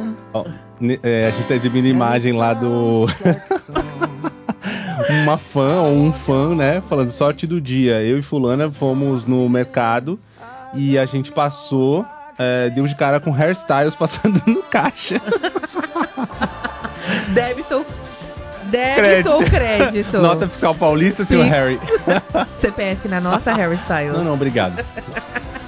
Ó, a gente tá exibindo imagem lá do... uma fã ou um fã, né? Falando sorte do dia. Eu e fulana fomos no mercado e a gente passou... deu de cara com hairstyles passando no caixa. Débito ou crédito? Nota fiscal paulista, seu Harry. CPF na nota, Harry Styles. Não, obrigado.